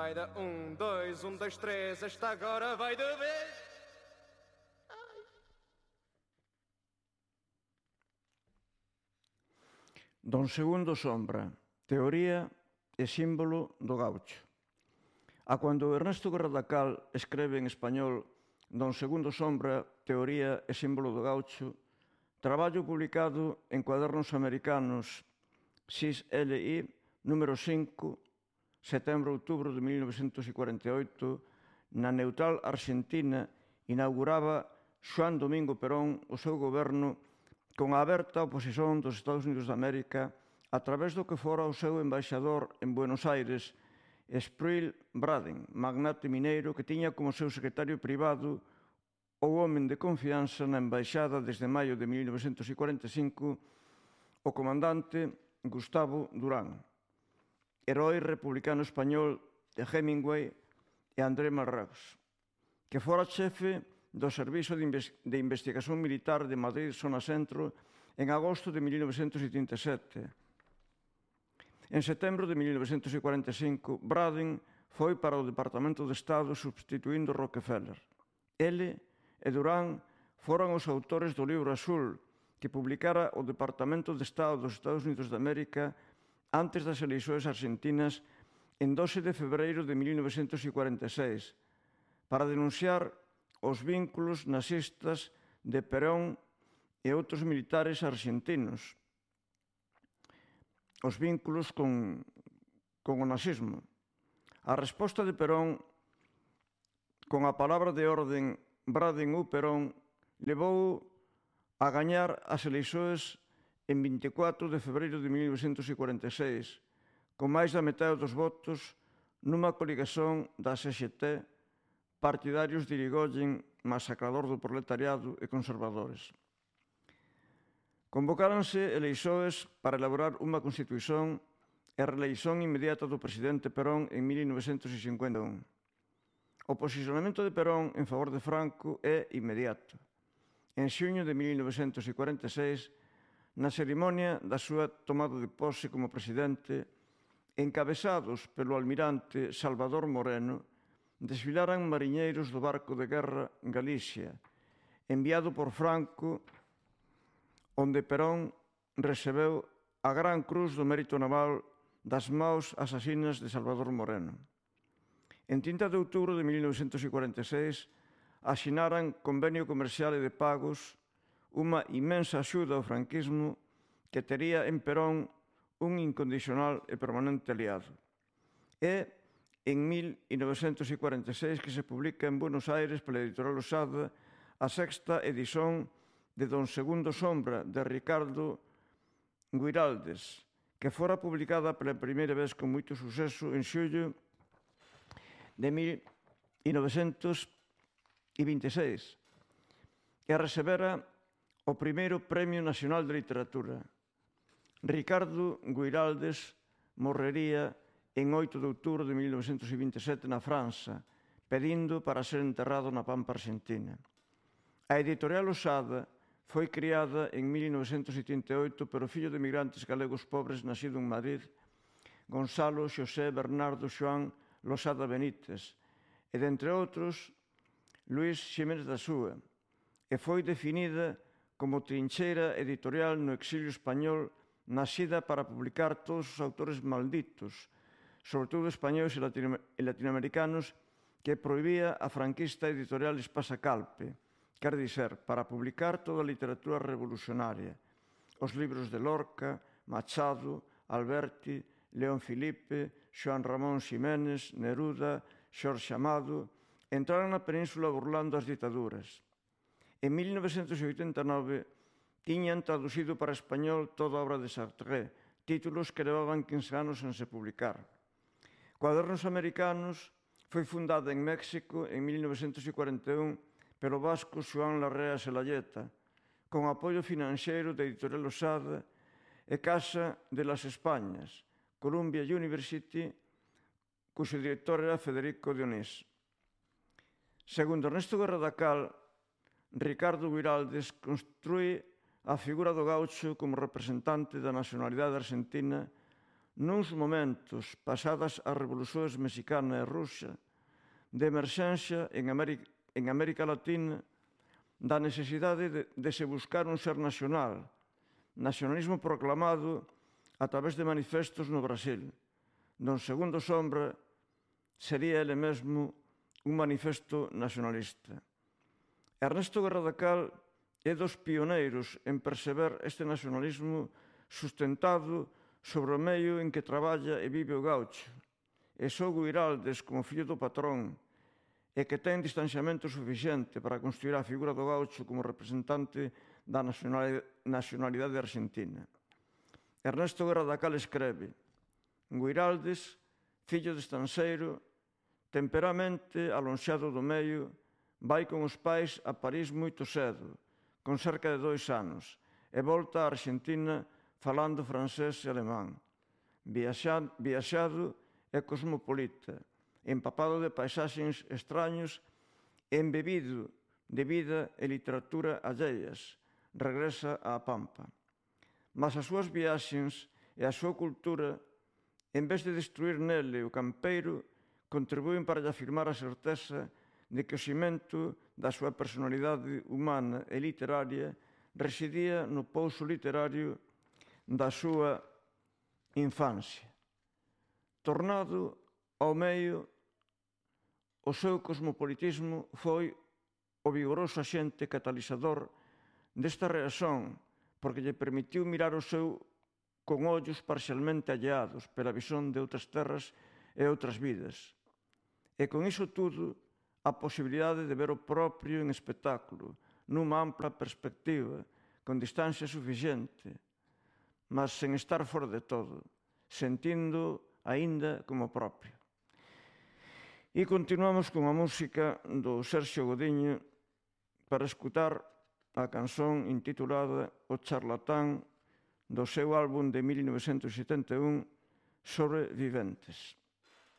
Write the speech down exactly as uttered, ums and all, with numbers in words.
vai dar um, dois, um, dois, três, esta agora vai de vez. Don Segundo Sombra, teoría e símbolo do gaucho. A cando Ernesto Guerradacal escreve en español Don Segundo Sombra, teoría e símbolo do gaucho, traballo publicado en Cuadernos Americanos seis L I, número cinco, setembro-outubro de mil novecentos cuarenta e oito, na neutral Argentina, inauguraba Xoán Domingo Perón o seu goberno con a aberta oposición dos Estados Unidos de América a través do que fora o seu embaixador en Buenos Aires, Spruill Braden, magnate mineiro que tiña como seu secretario privado o homen de confianza na embaixada desde maio de mil novecentos cuarenta e cinco, o comandante Gustavo Durán, herói republicano español de Hemingway e André Malraux, que fora chefe do Servizo de Investigación Militar de Madrid, zona centro, en agosto de mil novecentos setenta e sete. En setembro de mil novecentos cuarenta e cinco, Braden foi para o Departamento de Estado substituindo Rockefeller. Ele e Durán foron os autores do Libro Azul que publicara o Departamento de Estado dos Estados Unidos de América antes das eleições argentinas en doce de febreiro de mil novecentos cuarenta e seis para denunciar os vínculos nazistas de Perón e outros militares argentinos, os vínculos con, con o nazismo. A resposta de Perón, con a palabra de orden Braden ou Perón, levou a gañar as eleições en vinte e catro de febreiro de mil novecentos cuarenta e seis, con máis da metade dos votos nunha coligación da C X T, partidarios de Irigoyen, masacrador do proletariado e conservadores. Convocáronse eleições para elaborar unha constitución e reeleición inmediata do presidente Perón en mil novecentos cincuenta e un. O posicionamento de Perón en favor de Franco é inmediato. En xuño de mil novecentos cuarenta e seis, na cerimonia da súa tomada de pose como presidente, encabezados pelo almirante Salvador Moreno, desfilaran mariñeiros do barco de guerra Galicia, enviado por Franco, onde Perón recebeu a Gran Cruz do Mérito Naval das maus asasinas de Salvador Moreno. En trinta de outubro de mil novecentos cuarenta e seis, asinaran convenio comercial e de pagos unha inmensa axuda ao franquismo que tería en Perón un incondicional e permanente aliado. E en mil novecentos cuarenta e seis que se publica en Buenos Aires pola editorial Osada a sexta edición de Don Segundo Sombra de Ricardo Guiraldes, que fora publicada pela primeira vez con moito suceso en xullo de mil novecentos vinte e seis, e recebera o primeiro Premio Nacional de Literatura. Ricardo Guiraldes morrería en oito de outubro de mil novecentos vinte e sete na França, pedindo para ser enterrado na Pampa Argentina. A editorial Osada foi criada en mil novecentos setenta e oito pelo fillo de emigrantes galegos pobres nacido en Madrid, Gonzalo Xosé Bernardo Xoán Losada Benítez, e, dentre outros, Luís Ximénez da Súa, e foi definida como trincheira editorial no exilio español nascida para publicar todos os autores malditos, sobre todo españoles e latinoamericanos, que prohibía a franquista editorial Espasa Calpe, quer dizer, para publicar toda a literatura revolucionaria, os libros de Lorca, Machado, Alberti, León Filipe, Xoán Ramón Ximénez, Neruda, Xorxe Amado, entraron na península burlando as ditaduras. En mil novecentos oitenta e nove tiñan traducido para español toda a obra de Sartre, títulos que levaban quince anos sen se publicar. Cuadernos Americanos foi fundada en México en mil novecentos cuarenta e un pelo vasco Xoán Larrea Selayeta, con apoio financeiro da editorial Osada e Casa de las Españas, Columbia University, cuxo director era Federico Dionís. Segundo Ernesto Guerradacal, Ricardo Guiraldes construí a figura do gaucho como representante da nacionalidade argentina nuns momentos pasadas as revolucións mexicana e rusa, de emerxencia en América, en América Latina, da necesidade de, de se buscar un ser nacional, nacionalismo proclamado a través de manifestos no Brasil, don segundo Sombra sería ele mesmo un manifesto nacionalista. Ernesto Guerra é dos pioneiros en perceber este nacionalismo sustentado sobre o medio en que traballa e vive o gaucho, e só Guiraldes, como fillo do patrón, e que ten distanciamento suficiente para construir a figura do gaucho como representante da nacionalidade argentina. Ernesto Guerra escreve: Guiraldes, fillo de estanceiro, temperamente alonxado do medio, vai con os pais a París moito cedo, con cerca de dois anos, e volta á Argentina falando francés e alemán. Viaxado e cosmopolita, empapado de paisaxes extraños e embebido de vida e literatura alleias, regresa á Pampa. Mas as súas viaxes e a súa cultura, en vez de destruir nele o campeiro, contribúen para lle afirmar a certeza de que o cimento da súa personalidade humana e literaria residía no pouso literario da súa infancia. Tornado ao medio, o seu cosmopolitismo foi o vigoroso axente catalizador desta reacción, porque lle permitiu mirar o seu con ollos parcialmente alleados pela visión de outras terras e outras vidas. E con iso tudo, a posibilidade de ver o propio en espectáculo, nunha ampla perspectiva, con distancia suficiente, mas sen estar fora de todo, sentindo aínda como propio. E continuamos con a música do Sergio Godiño para escutar a canción intitulada O Charlatán do seu álbum de mil novecentos setenta e un Sobreviventes.